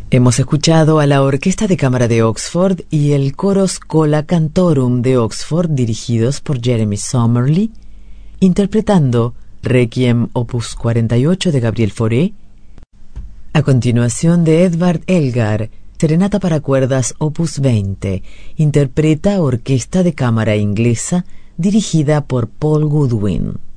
Hemos escuchado a la Orquesta de Cámara de Oxford y el Coro Schola Cantorum de Oxford, dirigidos por Jeremy Somerly, interpretando Requiem Opus 48 de Gabriel Fauré. A continuación, de Edvard Elgar, Serenata para cuerdas Opus 20, interpreta Orquesta de Cámara Inglesa, dirigida por Paul Goodwin.